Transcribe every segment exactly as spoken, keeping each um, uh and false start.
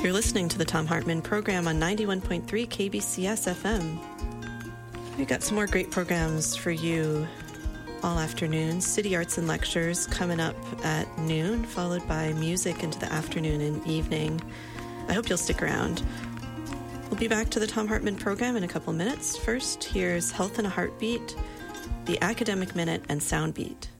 You're listening to the Thom Hartmann program on ninety-one point three K B C S F M. We've got some more great programs for you all afternoon. City Arts and Lectures coming up at noon, followed by music into the afternoon and evening. I hope you'll stick around. We'll be back to the Thom Hartmann program in a couple minutes. First, here's Health in a Heartbeat, the Academic Minute, and Soundbeat.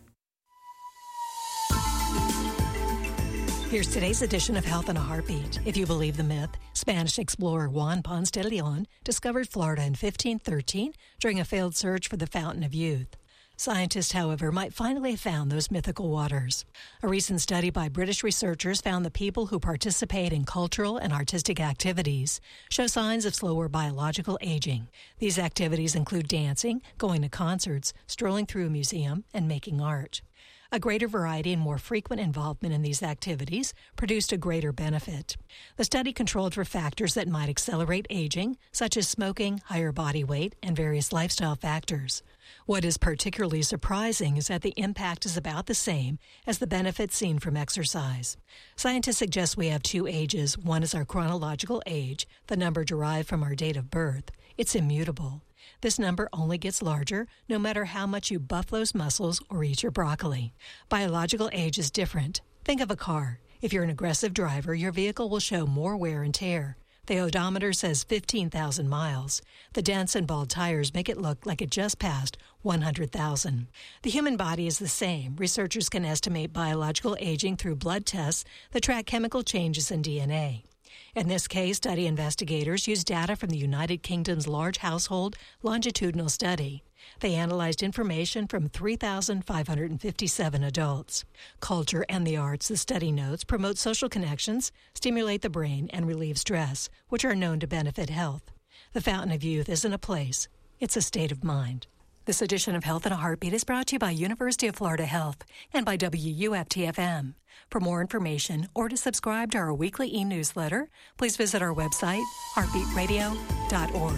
Here's today's edition of Health in a Heartbeat. If you believe the myth, Spanish explorer Juan Ponce de Leon discovered Florida in fifteen thirteen during a failed search for the Fountain of Youth. Scientists, however, might finally have found those mythical waters. A recent study by British researchers found that people who participate in cultural and artistic activities show signs of slower biological aging. These activities include dancing, going to concerts, strolling through a museum, and making art. A greater variety and more frequent involvement in these activities produced a greater benefit. The study controlled for factors that might accelerate aging, such as smoking, higher body weight, and various lifestyle factors. What is particularly surprising is that the impact is about the same as the benefits seen from exercise. Scientists suggest we have two ages. One is our chronological age, the number derived from our date of birth. It's immutable. This number only gets larger no matter how much you buff those muscles or eat your broccoli. Biological age is different. Think of a car. If you're an aggressive driver, your vehicle will show more wear and tear. The odometer says fifteen thousand miles. The dents and bald tires make it look like it just passed one hundred thousand. The human body is the same. Researchers can estimate biological aging through blood tests that track chemical changes in D N A. In this case, study investigators used data from the United Kingdom's Large Household Longitudinal Study. They analyzed information from three thousand five hundred fifty-seven adults. Culture and the arts, the study notes, promote social connections, stimulate the brain, and relieve stress, which are known to benefit health. The Fountain of Youth isn't a place, it's a state of mind. This edition of Health in a Heartbeat is brought to you by University of Florida Health and by W U F T F M. For more information or to subscribe to our weekly e-newsletter, please visit our website, heartbeat radio dot org.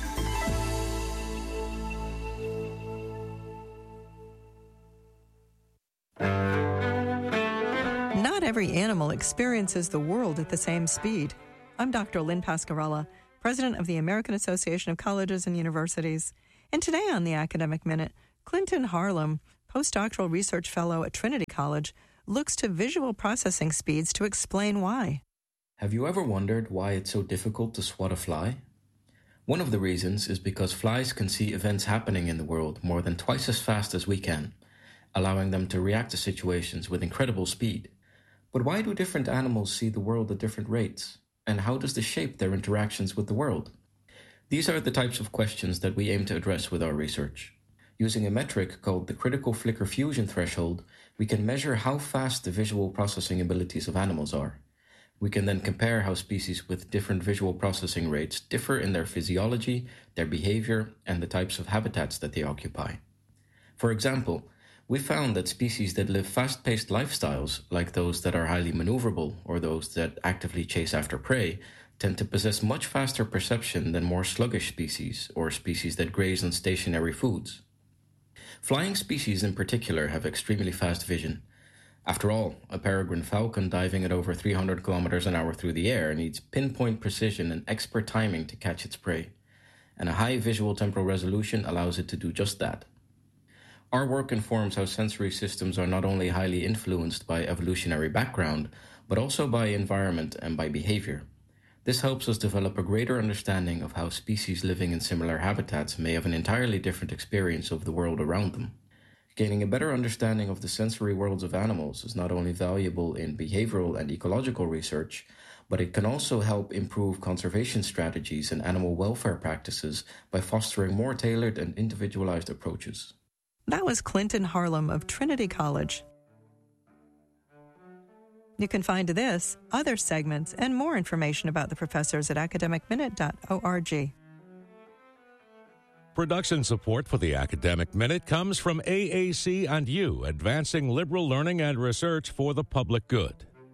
Not every animal experiences the world at the same speed. I'm Doctor Lynn Pascarella, President of the American Association of Colleges and Universities. And today on the Academic Minute, Clinton Harlem, postdoctoral research fellow at Trinity College, looks to visual processing speeds to explain why. Have you ever wondered why it's so difficult to swat a fly? One of the reasons is because flies can see events happening in the world more than twice as fast as we can, allowing them to react to situations with incredible speed. But why do different animals see the world at different rates? And how does this shape their interactions with the world? These are the types of questions that we aim to address with our research. Using a metric called the critical flicker fusion threshold, we can measure how fast the visual processing abilities of animals are. We can then compare how species with different visual processing rates differ in their physiology, their behavior, and the types of habitats that they occupy. For example, we found that species that live fast-paced lifestyles, like those that are highly maneuverable or those that actively chase after prey, tend to possess much faster perception than more sluggish species or species that graze on stationary foods. Flying species in particular have extremely fast vision. After all, a peregrine falcon diving at over three hundred kilometers an hour through the air needs pinpoint precision and expert timing to catch its prey, and a high visual temporal resolution allows it to do just that. Our work informs how sensory systems are not only highly influenced by evolutionary background, but also by environment and by behavior. This helps us develop a greater understanding of how species living in similar habitats may have an entirely different experience of the world around them. Gaining a better understanding of the sensory worlds of animals is not only valuable in behavioral and ecological research, but it can also help improve conservation strategies and animal welfare practices by fostering more tailored and individualized approaches. That was Clinton Harlem of Trinity College. You can find this, other segments, and more information about the professors at academic minute dot org. Production support for the Academic Minute comes from A A C and U, advancing liberal learning and research for the public good.